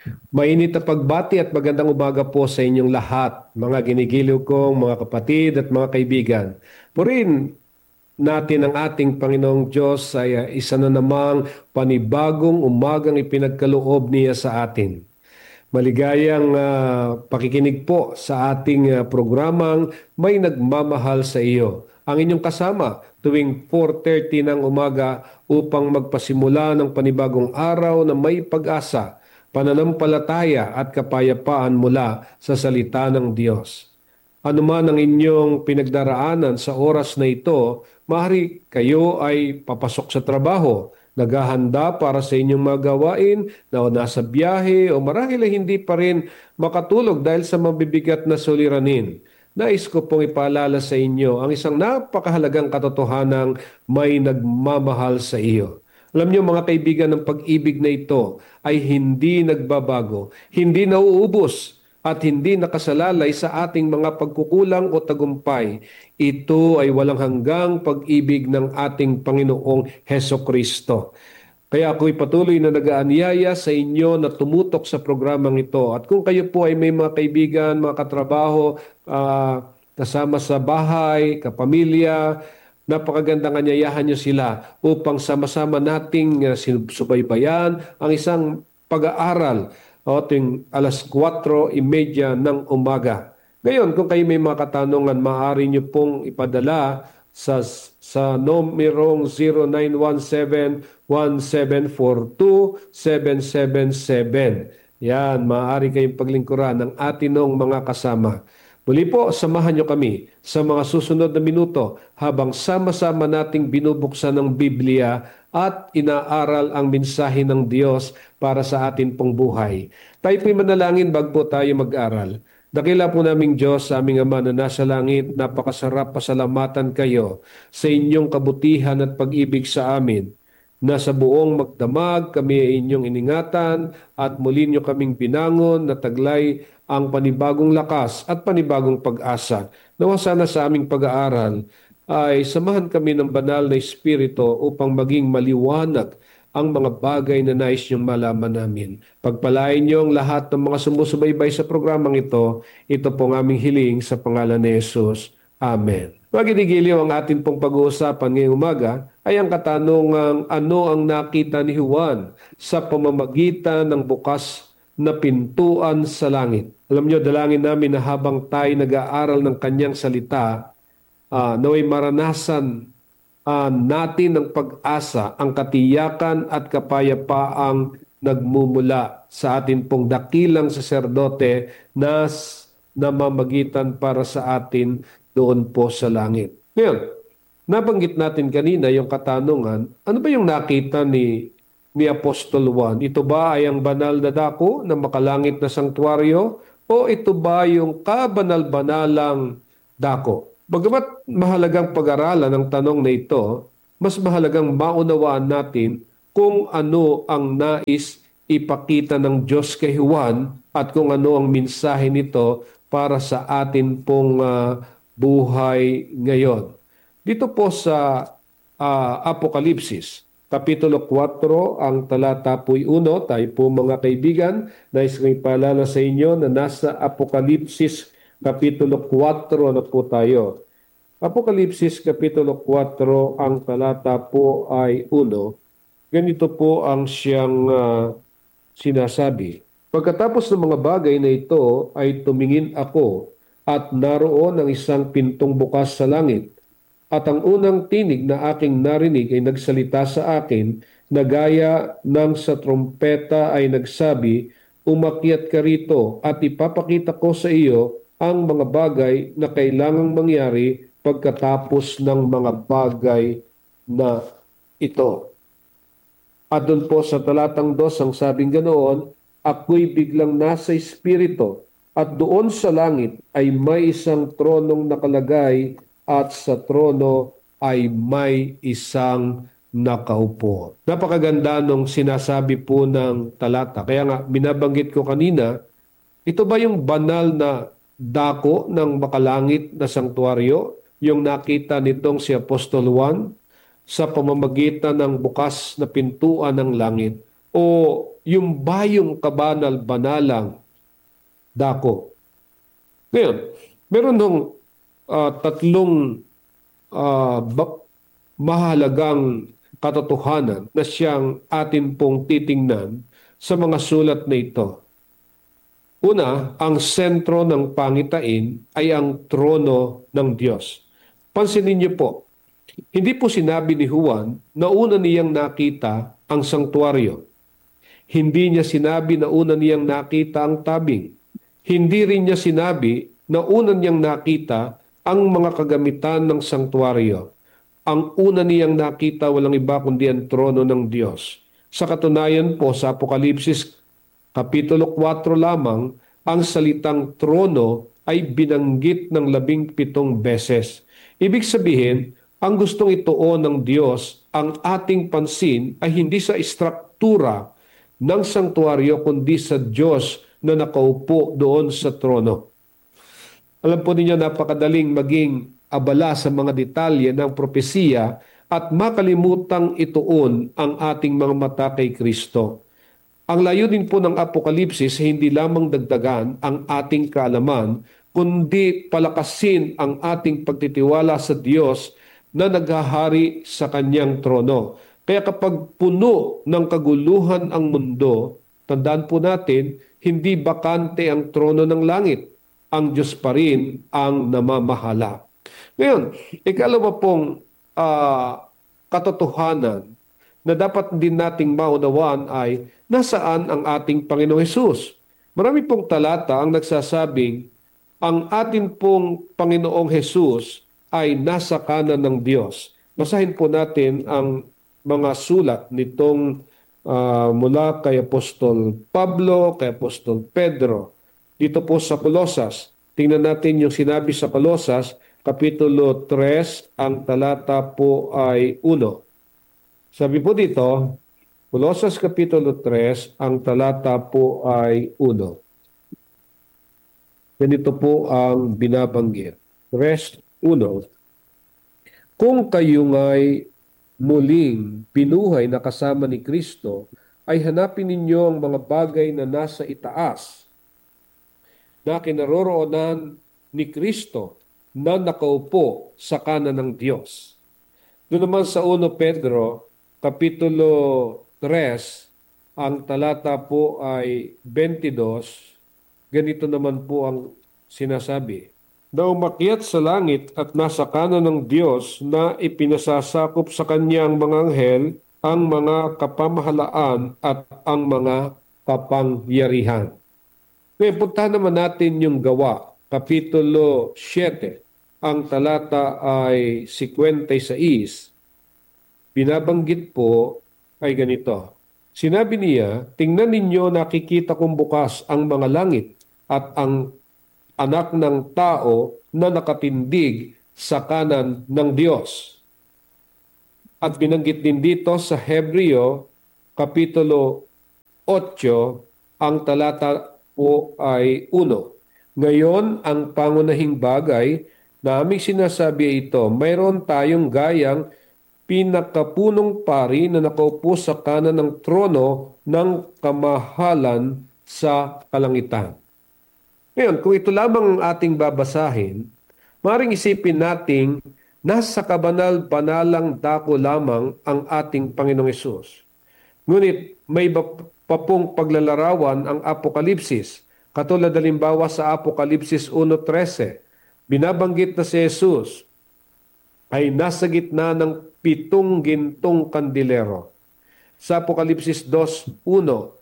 Mainit na pagbati at magandang umaga po sa inyong lahat, mga ginigiliw kong mga kapatid at mga kaibigan. Purin natin ang ating Panginoong Diyos ay isa na namang panibagong umagang ipinagkaloob niya sa atin. Maligayang pakikinig po sa ating programang May Nagmamahal sa Iyo. Ang inyong kasama tuwing 4:30 ng umaga upang magpasimula ng panibagong araw na may pag-asa, pananampalataya at kapayapaan mula sa salita ng Diyos. Ano man ang inyong pinagdaraanan sa oras na ito, maaari kayo ay papasok sa trabaho, naghahanda para sa inyong mga gawain, na nasa biyahe o marahil ay hindi pa rin makatulog dahil sa mabibigat na suliranin. Nais ko pong ipaalala sa inyo ang isang napakahalagang katotohanang may nagmamahal sa iyo. Alam niyo mga kaibigan, ng pag-ibig na ito ay hindi nagbabago, hindi nauubos, at hindi nakasalalay sa ating mga pagkukulang o tagumpay. Ito ay walang hanggang pag-ibig ng ating Panginoong Heso Kristo. Kaya ako'y patuloy na nag-aanyaya sa inyo na tumutok sa programang ito. At kung kayo po ay may mga kaibigan, mga katrabaho, kasama sa bahay, kapamilya, napakagandang anyayahan nyo sila upang sama-sama nating subaybayan ang isang pag-aaral o ating 4:30 ng umaga. Ngayon, kung kayo may mga katanungan, maaari nyo pong ipadala sa numerong 0917-1742-777. Yan, maaari kayong paglingkuran ng atinong mga kasama. Muli po, samahan nyo kami sa mga susunod na minuto habang sama-sama nating binubuksan ng Biblia at inaaral ang mensahe ng Diyos para sa atin pong buhay. Tayo po'y manalangin bago tayo mag-aral. Dakila po naming Diyos, sa aming Ama na nasa langit, napakasarap pasalamatan kayo sa inyong kabutihan at pag-ibig sa amin, na sa buong magdamag kami ay inyong iningatan at muli nyo kaming binangon na taglay ang panibagong lakas at panibagong pag-asa. Nawa sana sa aming pag-aaral ay samahan kami ng banal na Espiritu upang maging maliwanag ang mga bagay na nais niyong malaman namin. Pagpalain niyo ang lahat ng mga sumusubaybay sa programang ito. Ito pong aming hiling sa pangalan ni Jesus. Amen. Magidigiliw ang atin pong pag-uusapan ngayong umaga ay ang katanungang ano ang nakita ni Juan sa pamamagitan ng bukas na pintuan sa langit. Alam niyo, dalangin namin na habang tayo nag-aaral ng kanyang salita, naway maranasan natin ng pag-asa, ang katiyakan at kapayapaang nagmumula sa atin pong dakilang saserdote na namamagitan para sa atin doon po sa langit. Ngayon, nabanggit natin kanina yung katanungan, ano ba yung nakita ni Apostol Juan? Ito ba ay ang banal na dako ng makalangit na sangtuaryo o ito ba yung kabanal-banalang dako? Bagamat mahalagang pag-aralan ang tanong na ito, mas mahalagang maunawaan natin kung ano ang nais ipakita ng Diyos kay Juan at kung ano ang mensahe nito para sa atin pong buhay ngayon. Dito po sa Apokalipsis, Kapitulo 4, ang talata po'y 1, tayo po mga kaibigan, nais kong ipaalala sa inyo na nasa Apokalipsis Kapitulo 4 na po tayo. Apokalipsis Kapitulo 4, ang talata po ay 1. Ganito po ang siyang sinasabi. Pagkatapos ng mga bagay na ito ay tumingin ako at naroon ang isang pintong bukas sa langit. At ang unang tinig na aking narinig ay nagsalita sa akin na gaya ng sa trompeta ay nagsabi, umakyat ka rito at ipapakita ko sa iyo ang mga bagay na kailangang mangyari pagkatapos ng mga bagay na ito. At doon po sa talatang 2, ang sabing ganoon, ako'y biglang nasa espiritu at doon sa langit ay may isang tronong nakalagay at sa trono ay may isang nakaupo. Napakaganda nung sinasabi po ng talata. Kaya nga, binabanggit ko kanina, ito ba yung banal na dako ng makalangit na sangtuaryo, yung nakita nitong si Apostol Juan sa pamamagitan ng bukas na pintuan ng langit? O yung bayong kabanal-banalang dako. Ngayon, meron nung tatlong mahalagang katotohanan na siyang atin pong titingnan sa mga sulat na ito. Una, ang sentro ng pangitain ay ang trono ng Diyos. Pansinin niyo po, hindi po sinabi ni Juan na una niyang nakita ang sanktuaryo. Hindi niya sinabi na una niyang nakita ang tabing. Hindi rin niya sinabi na una niyang nakita ang mga kagamitan ng sanktuaryo. Ang una niyang nakita walang iba kundi ang trono ng Diyos. Sa katunayan po sa Apokalipsis Kapitulo 4 lamang, ang salitang trono ay binanggit ng 17 beses. Ibig sabihin, ang gustong ituon ng Diyos, ang ating pansin ay hindi sa istruktura ng sanktuaryo kundi sa Diyos na nakaupo doon sa trono. Alam po ninyo, napakadaling maging abala sa mga detalye ng propesiya at makalimutang ituon ang ating mga mata kay Kristo. Ang layunin po ng Apokalipsis ay hindi lamang dagdagan ang ating kaalaman, kundi palakasin ang ating pagtitiwala sa Diyos na naghahari sa kanyang trono. Kaya kapag puno ng kaguluhan ang mundo, tandaan po natin, hindi bakante ang trono ng langit. Ang Diyos pa rin ang namamahala. Ngayon, ikalawa pong katotohanan na dapat din nating maunawaan ay nasaan ang ating Panginoong Hesus. Marami pong talata ang nagsasabing ang atin pong Panginoong Hesus ay nasa kanan ng Diyos. Basahin po natin ang mga sulat nitong mula kay Apostol Pablo, kay Apostol Pedro. Dito po sa Colosas, tingnan natin yung sinabi sa Colosas, Kapitulo 3, ang talata po ay 1. Sabi po dito, Colosas Kapitulo 3, ang talata po ay 1. Ganito po ang binabanggit. 3:1. Kung kayo nga'y muling binuhay na kasama ni Kristo, ay hanapin ninyo ang mga bagay na nasa itaas, na kinaroroonan ni Kristo na nakaupo sa kanan ng Diyos. Doon naman sa 1 Pedro, Kapitulo 3, ang talata po ay 22, ganito naman po ang sinasabi. Na umakyat sa langit at nasa kanan ng Diyos na ipinasasakop sa kanyang mga anghel ang mga kapamahalaan at ang mga kapangyarihan. Ngayon, punta naman natin yung Gawa, Kapitulo 7, ang talata ay 56. Binabanggit po ay ganito. Sinabi niya, tingnan ninyo, nakikita kong bukas ang mga langit at ang anak ng tao na nakatindig sa kanan ng Diyos. At binanggit din dito sa Hebreo, Kapitulo 8, ang talata po ay 1. Ngayon, ang pangunahing bagay na aming sinasabi ay ito, mayroon tayong gayang pinakapunong pari na nakaupo sa kanan ng trono ng kamahalan sa kalangitan. Ngayon, kung ito lamang ang ating babasahin, maaaring isipin nating nasa kabanal-banalang dako lamang ang ating Panginoong Hesus. Ngunit may pa pong paglalarawan ang Apokalipsis. Katulad halimbawa sa Apokalipsis 1:13, binabanggit na si Hesus ay nasa gitna ng 7 gintong kandilero. Sa Apokalipsis 2:1,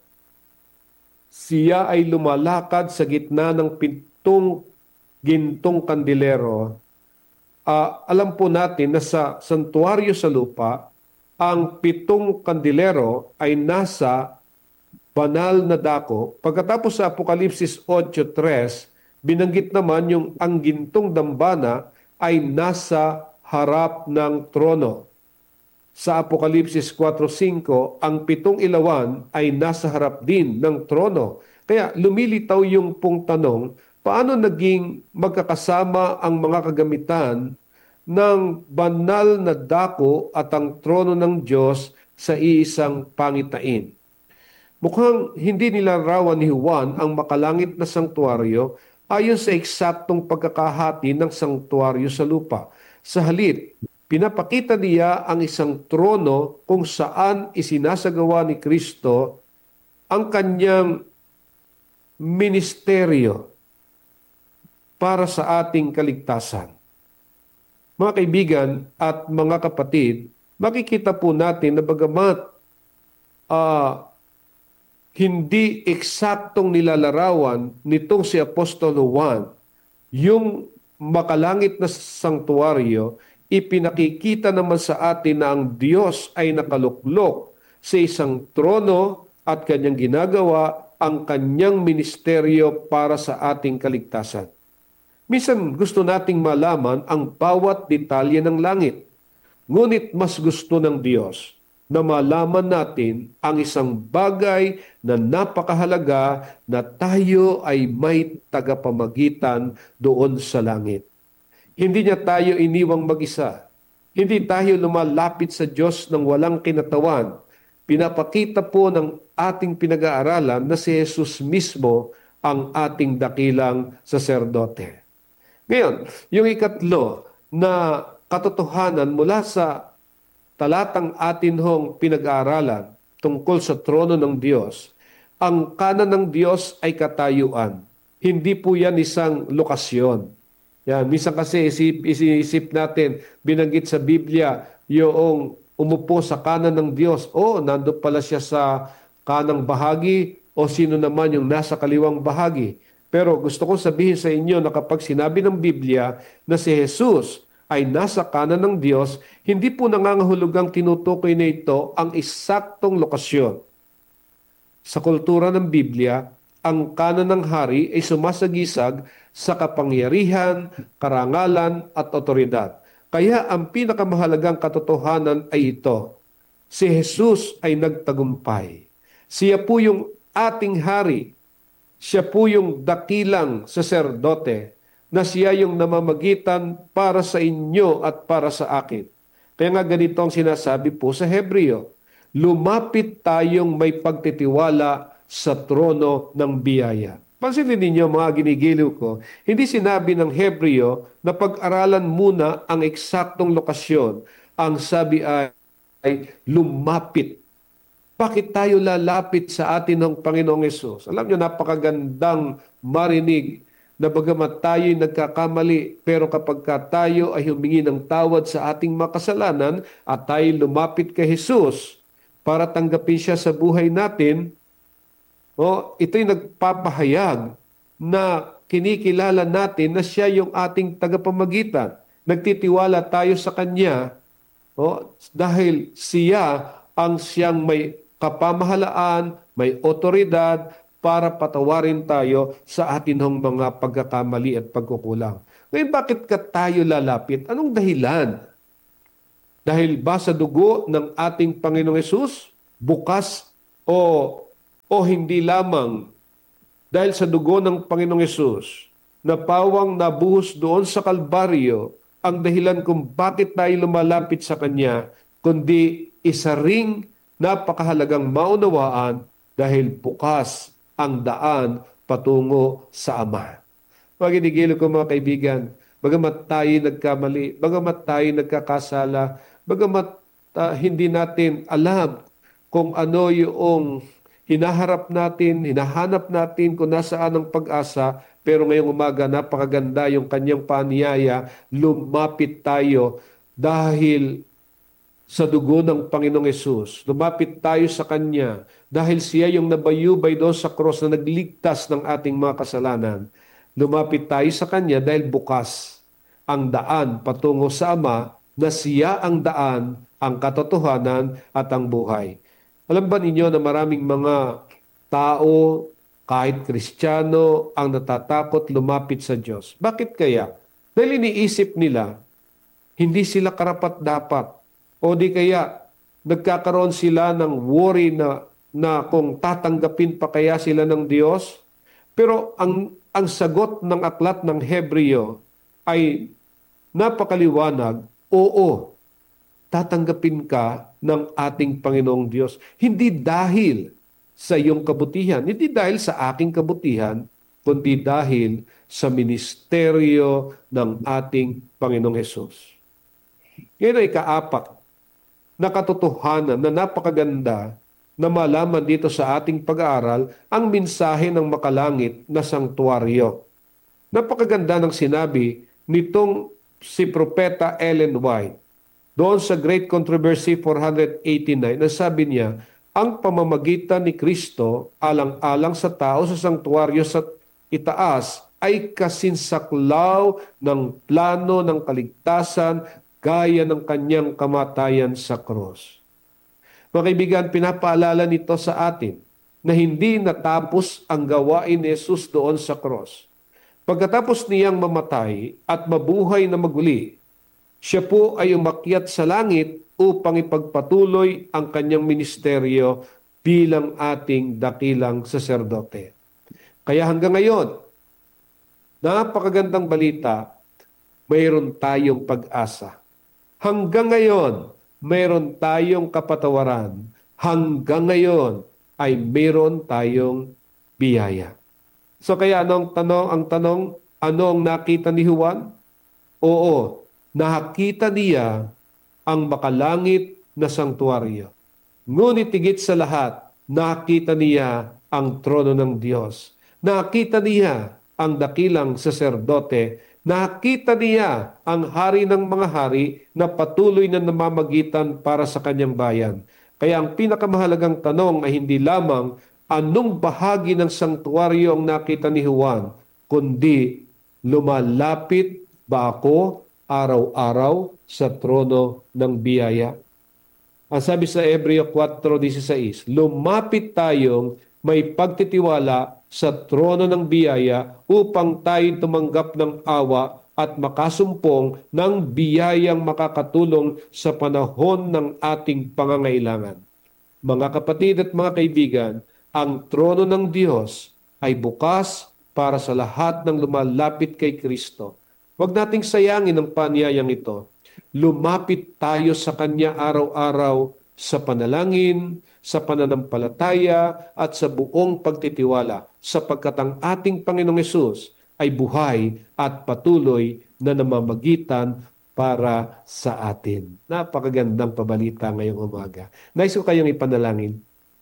siya ay lumalakad sa gitna ng 7 gintong kandilero. Alam po natin na sa santuaryo sa lupa, ang 7 kandilero ay nasa banal na dako. Pagkatapos sa Apokalipsis 8:3, binanggit naman yung ang gintong dambana ay nasa harap ng trono. Sa Apokalipsis 4:5, ang 7 ilawan ay nasa harap din ng trono. Kaya lumilitaw yung pong tanong, paano naging magkakasama ang mga kagamitan ng banal na dako at ang trono ng Diyos sa iisang pangitain? Mukhang hindi nilarawan ni Juan ang makalangit na sangtuaryo ayon sa eksaktong pagkakahati ng sangtuaryo sa lupa. Sa halip, pinapakita niya ang isang trono kung saan isinasagawa ni Kristo ang kanyang ministeryo para sa ating kaligtasan. Mga kaibigan at mga kapatid, makikita po natin na bagamat hindi eksaktong nilalarawan nitong si Apostol Juan, yung makalangit na sangtuaryo, ipinakikita naman sa atin na ang Diyos ay nakaluklok sa isang trono at kanyang ginagawa ang kanyang ministeryo para sa ating kaligtasan. Minsan gusto nating malaman ang bawat detalye ng langit. Ngunit mas gusto ng Diyos na malaman natin ang isang bagay na napakahalaga na tayo ay may tagapamagitan doon sa langit. Hindi niya tayo iniwang mag-isa. Hindi tayo lumalapit sa Diyos ng walang kinatawan. Pinapakita po ng ating pinag-aaralan na si Jesus mismo ang ating dakilang saserdote. Ngayon, yung ikatlo na katotohanan mula sa talatang atin hong pinag-aaralan tungkol sa trono ng Diyos, ang kanan ng Diyos ay katayuan. Hindi po yan isang lokasyon. Yan, minsan kasi isip natin, binanggit sa Biblia, yung umupo sa kanan ng Diyos. Nandun pala siya sa kanang bahagi o sino naman yung nasa kaliwang bahagi. Pero gusto kong sabihin sa inyo na kapag sinabi ng Biblia na si Jesus ay nasa kanan ng Diyos, hindi po nangangahulugang tinutukoy na ito ang eksaktong lokasyon. Sa kultura ng Biblia, ang kanan ng hari ay sumasagisag sa kapangyarihan, karangalan at otoridad. Kaya ang pinakamahalagang katotohanan ay ito. Si Jesus ay nagtagumpay. Siya po yung ating hari. Siya po yung dakilang saserdote na siya yung namamagitan para sa inyo at para sa akin. Kaya nga ganito ang sinasabi po sa Hebreo, lumapit tayong may pagtitiwala sa trono ng biyaya. Pansinin ninyo mga ginigiliw ko, hindi sinabi ng Hebreo na pag-aralan muna ang eksaktong lokasyon. Ang sabi ay lumapit. Bakit tayo lalapit sa atin ng Panginoong Hesus? Alam niyo, napakagandang marinig na bagamat tayo'y nagkakamali, pero kapag tayo ay humingi ng tawad sa ating makasalanan at tayo lumapit kay Jesus para tanggapin siya sa buhay natin, ito'y nagpapahayag na kinikilala natin na siya yung ating tagapamagitan. Nagtitiwala tayo sa Kanya dahil siya ang siyang may kapamahalaan, may otoridad, para patawarin tayo sa atinong mga pagkakamali at pagkukulang. Ngayon, bakit ka tayo lalapit? Anong dahilan? Dahil ba sa dugo ng ating Panginoong Hesus? Bukas o hindi lamang dahil sa dugo ng Panginoong Hesus na pawang nabuhos doon sa Kalbaryo ang dahilan kung bakit tayo lumalapit sa Kanya, kundi isa ring napakahalagang maunawaan dahil bukas ang daan patungo sa Ama. Maginigilo ko mga kaibigan, bagamat tayo nagkamali, bagamat tayo nagkakasala, bagamat hindi natin alam kung ano yung hinahanap natin kung nasaan ang pag-asa, pero ngayong umaga napakaganda yung kanyang paniyaya, lumapit tayo dahil sa dugo ng Panginoong Hesus. Lumapit tayo sa Kanya dahil siya yung nabayubay doon sa cross na nagligtas ng ating mga kasalanan. Lumapit tayo sa Kanya dahil bukas ang daan patungo sa Ama na siya ang daan, ang katotohanan at ang buhay. Alam ba ninyo na maraming mga tao, kahit Kristiyano, ang natatakot lumapit sa Diyos? Bakit kaya? Dahil iniisip nila, hindi sila karapat-dapat. O di kaya nagkakaroon sila ng worry na kung tatanggapin pa kaya sila ng Diyos. Pero ang sagot ng aklat ng Hebreo ay napakaliwanag, oo, tatanggapin ka ng ating Panginoong Diyos. Hindi dahil sa iyong kabutihan. Hindi dahil sa aking kabutihan, kundi dahil sa ministeryo ng ating Panginoong Hesus. Ngayon ay ikaapat na katotohanan na napakaganda na malaman dito sa ating pag-aaral ang mensahe ng makalangit na sangtuaryo. Napakaganda ng sinabi nitong si Propeta Ellen White doon sa Great Controversy 489 na sabi niya, ang pamamagitan ni Kristo alang-alang sa tao sa sangtuaryo sa itaas ay kasinsaklaw ng plano ng kaligtasan gaya ng kanyang kamatayan sa krus. Mga kaibigan, pinapaalala nito sa atin na hindi natapos ang gawain ni Jesus doon sa krus. Pagkatapos niyang mamatay at mabuhay na maguli, siya po ay umakyat sa langit upang ipagpatuloy ang kanyang ministeryo bilang ating dakilang saserdote. Kaya hanggang ngayon, napakagandang balita, mayroon tayong pag-asa. Hanggang ngayon, mayroon tayong kapatawaran. Hanggang ngayon ay mayroon tayong biyaya. So kaya ang tanong, ano ang nakita ni Juan? Oo, nakita niya ang makalangit na sangtuaryo. Ngunit higit sa lahat, nakita niya ang trono ng Diyos. Nakita niya ang dakilang saserdote. Nakita niya ang hari ng mga hari na patuloy na namamagitan para sa kanyang bayan. Kaya ang pinakamahalagang tanong ay hindi lamang anong bahagi ng sangtuaryo ang nakita ni Juan, kundi lumalapit ba ako araw-araw sa trono ng biyaya? Ang sabi sa Hebreo 4:16, lumapit tayong may pagtitiwala sa trono ng biyaya upang tayo tumanggap ng awa at makasumpong ng biyayang makakatulong sa panahon ng ating pangangailangan. Mga kapatid at mga kaibigan, ang trono ng Diyos ay bukas para sa lahat ng lumalapit kay Kristo. Huwag nating sayangin ang paniyayang ito. Lumapit tayo sa Kanya araw-araw sa panalangin, sa pananampalataya at sa buong pagtitiwala sapagkat ang ating Panginoong Hesus ay buhay at patuloy na namamagitan para sa atin. Napakagandang pabalita ngayong umaga. Nais ko kayong ipanalangin.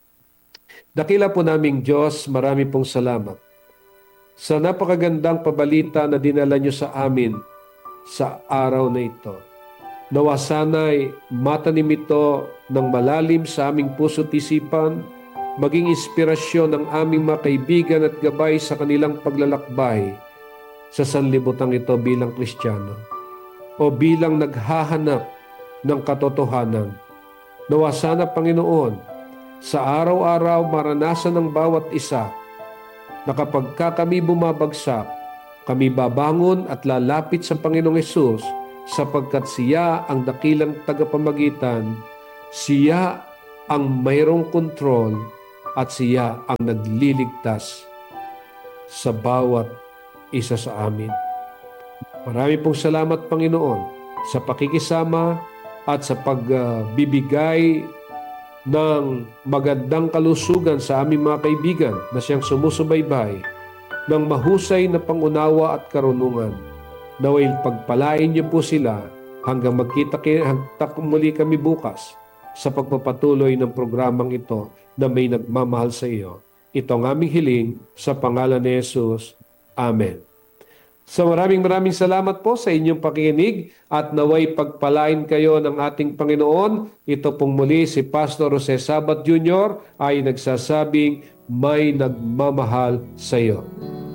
Dakila po naming Diyos, marami pong salamat sa napakagandang pabalita na dinala niyo sa amin sa araw na ito. Nawa sana'y matanim ito ng malalim sa aming puso't isipan, maging inspirasyon ng aming mga kaibigan at gabay sa kanilang paglalakbay sa sanlibutan ito bilang Kristiyano o bilang naghahanap ng katotohanan. Nawa sana, Panginoon, sa araw-araw maranasan ng bawat isa na kapag kami bumabagsak, kami babangon at lalapit sa Panginoong Hesus sapagkat siya ang dakilang tagapamagitan, siya ang mayroong kontrol at siya ang nagliligtas sa bawat isa sa amin. Marami pong salamat, Panginoon, sa pakikisama at sa pagbibigay ng magandang kalusugan sa aming mga kaibigan na siyang sumusubaybay ng mahusay na pangunawa at karunungan. Naway pagpalain niyo po sila hanggang magkita muli kami bukas sa pagpapatuloy ng programang ito na may nagmamahal sa iyo. Ito ang aming hiling sa pangalan ni Jesus. Amen. So maraming salamat po sa inyong pakikinig at naway pagpalain kayo ng ating Panginoon. Ito pong muli si Pastor Jose Sabat Jr. ay nagsasabing may nagmamahal sa iyo.